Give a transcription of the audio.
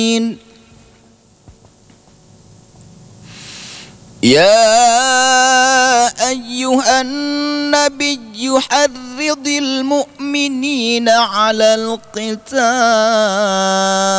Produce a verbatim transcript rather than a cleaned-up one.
يا أيها النبي حرض. حرض المؤمنين على القتال